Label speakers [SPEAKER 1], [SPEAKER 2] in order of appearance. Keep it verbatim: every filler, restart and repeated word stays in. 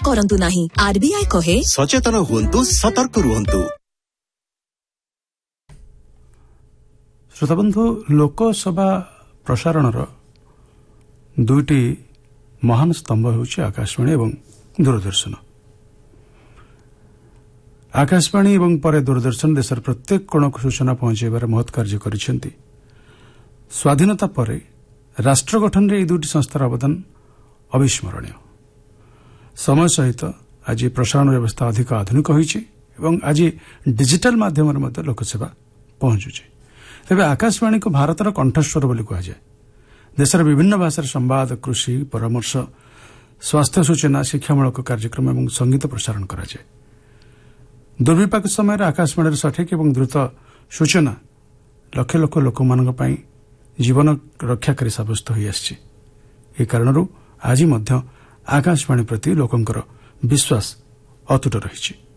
[SPEAKER 1] करंतु नाही। आरबीआई कहे
[SPEAKER 2] सचेतन हुंतु, सतर्क रुहंतु।
[SPEAKER 3] श्रोताबंधु, लोकसभा प्रसारणर दुईटी महान स्तंभ होउछि आकाशवाणी एवं दूरदर्शन। आकाशवाणी एवं परे दूरदर्शन देशर प्रत्येक कोण को सूचना पहुंचाइबार महत् कार्य करिसेंति। स्वाधीनता परे राष्ट्र गठन रे दुईटी संस्थार अवदान अविस्मरणीय। समय सहित आज प्रसारण व्यवस्था अधिक आधुनिक होइछि एवं आज डिजिटल माध्यम रे लोकसेवा पहुंचुछि। तेबे आकाशवाणी को भारतर कंठस्वर बोली कहा जाए। देशर विभिन्न भाषार संवाद, कृषि, परामर्श, स्वास्थ्य सूचना, शिक्षामूलक कार्यक्रम एवं संगीत प्रसारण करा जाए। दुर्विपाक समय आकाशवाणी सठिक एवं द्रुत सूचना लक्ष लक्ष लोक जीवन रक्षाकारी साब्यस्त हो आछि। ए कारणरू आज आकाशवाणी प्रति लोकंकर विश्वास अतुट रही।